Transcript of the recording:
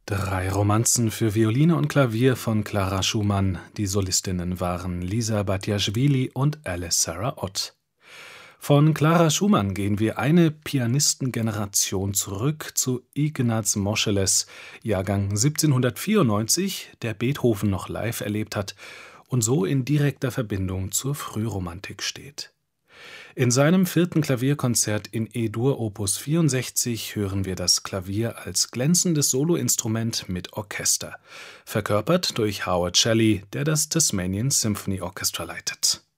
Drei Romanzen für Violine und Klavier von Clara Schumann. Die Solistinnen waren Lisa Batiashvili und Alice Sarah Ott. Von Clara Schumann gehen wir eine Pianistengeneration zurück zu Ignaz Moscheles, Jahrgang 1794, der Beethoven noch live erlebt hat und so in direkter Verbindung zur Frühromantik steht. In seinem 4. Klavierkonzert in E-Dur Opus 64 hören wir das Klavier als glänzendes Soloinstrument mit Orchester, verkörpert durch Howard Shelley, der das Tasmanian Symphony Orchestra leitet.